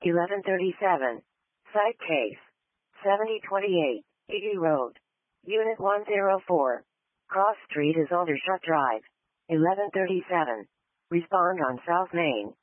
1137. Site case. 7028, Eady Road. Unit 104. Cross Street is Aldershot Drive. 1137. Respond on South Main.